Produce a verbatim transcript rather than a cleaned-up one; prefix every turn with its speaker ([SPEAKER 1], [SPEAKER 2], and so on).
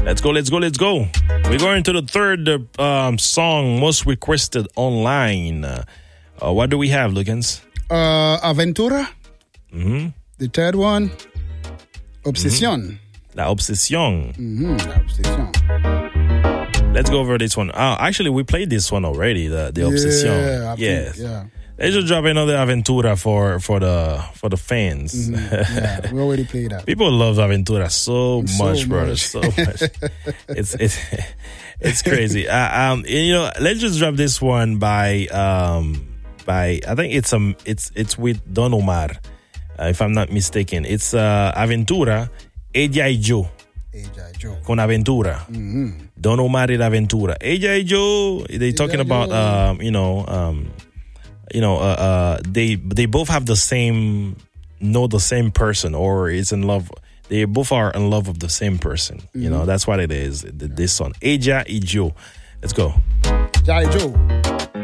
[SPEAKER 1] Let's go, let's go, let's go. We're going to the third um, song most requested online. Uh, what do we have, Lucans?
[SPEAKER 2] Uh, Aventura.
[SPEAKER 1] Mm-hmm.
[SPEAKER 2] The third one, Obsession.
[SPEAKER 1] Mm-hmm. La Obsession.
[SPEAKER 2] Mm-hmm. La Obsession.
[SPEAKER 1] Let's go over this one. Uh, actually, we played this one already, the, the Obsession.
[SPEAKER 2] Yeah, I
[SPEAKER 1] yes.
[SPEAKER 2] think, yeah.
[SPEAKER 1] They should drop another Aventura for, for the for the fans.
[SPEAKER 2] Mm-hmm. Yeah, we already played that.
[SPEAKER 1] People love Aventura so,
[SPEAKER 2] so
[SPEAKER 1] much, brother.
[SPEAKER 2] much.
[SPEAKER 1] So much. it's it's it's crazy. Uh, um, you know, let's just drop this one by um by I think it's um it's it's with Don Omar, uh, if I'm not mistaken. It's uh, Aventura, Ella y Yo.
[SPEAKER 2] Ella y Yo.
[SPEAKER 1] Con Aventura.
[SPEAKER 2] Mm-hmm.
[SPEAKER 1] Don Omar y la Aventura. Ella y Yo. They talking about um you know um. You know, uh, uh, they they both have the same, know the same person, or is in love. They both are in love with the same person. Mm-hmm. You know, that's what it is. The, this song, Ella y Yo. Let's go.
[SPEAKER 2] Ella y Yo.